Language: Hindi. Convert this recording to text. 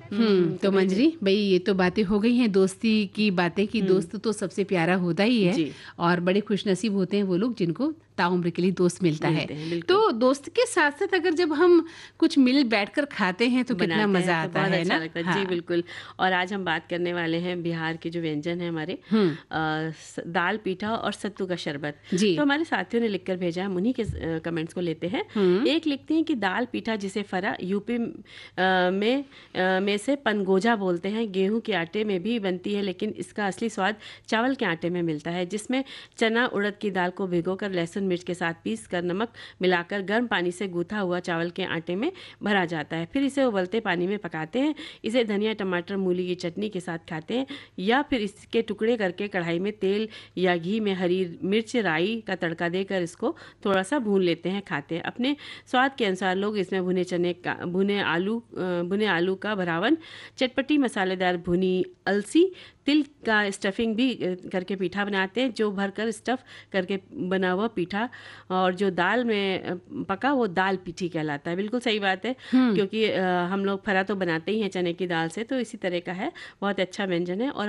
तो मंजरी भाई, ये तो बातें हो गई हैं दोस्ती की बातें कि दोस्त तो सबसे प्यारा होता ही है। जी। और बड़े खुशनसीब होते हैं वो लोग जिनको ताउम्र के लिए दोस्त मिलता है। मिलते हैं, बिल्कुल। तो दोस्त के साथ साथ अगर जब हम कुछ मिल बैठकर खाते हैं तो कितना बनाते मजा हैं तो आता बहुत है अच्छा ना। लगता है। हाँ। जी बिल्कुल। और आज हम बात करने वाले हैं बिहार के जो व्यंजन है हमारे, दाल पीठा और सत्तू का शरबत। जी। तो हमारे साथियों ने लिखकर भेजा है, हम उन्हीं के कमेंट्स को लेते हैं। एक लिखते हैं कि दाल पीठा जिसे फरा यूपी में से पनगोजा बोलते हैं, गेहूं के आटे में भी बनती है, लेकिन इसका असली स्वाद चावल के आटे में मिलता है, जिसमें चना उड़द की दाल को भिगोकर लहसुन मिर्च के साथ पीस कर नमक मिलाकर गर्म पानी से गूथा हुआ चावल के आटे में भरा जाता है। फिर इसे उबलते पानी में पकाते हैं। इसे धनिया टमाटर मूली की चटनी के साथ खाते हैं, या फिर इसके टुकड़े करके कढ़ाई में तेल या घी में हरी मिर्च राई का तड़का देकर इसको थोड़ा सा भून लेते हैं, खाते हैं। अपने स्वाद के अनुसार लोग इसमें भुने आलू का भरावन, चटपटी मसालेदार भुनी अलसी, तिल का स्टफिंग भी करके पीठा बनाते हैं, जो भरकर स्टफ करके बना हुआ पीठा, और जो दाल में पका वो दाल पीठी कहलाता है। बिल्कुल सही बात है, क्योंकि हम लोग फरा तो बनाते ही हैं चने की दाल से, तो इसी तरह का है। बहुत अच्छा व्यंजन है। और